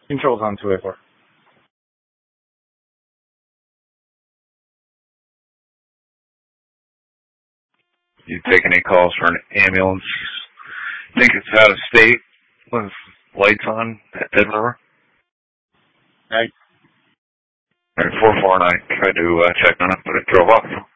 Controls on 284. You take any calls for an ambulance? Think it's out of state with lights on at Dead River? Right. All right, 449. Tried to check on it, but it drove off.